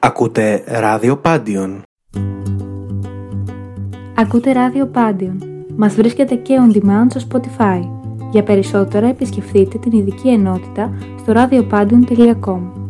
Ακούτε ράδιο Πάντιον. Ακούτε ράδιο Πάντιον. Μας βρίσκεται και on demand στο Spotify. Για περισσότερα επισκεφτείτε την ειδική ενότητα στο radiopandion.com.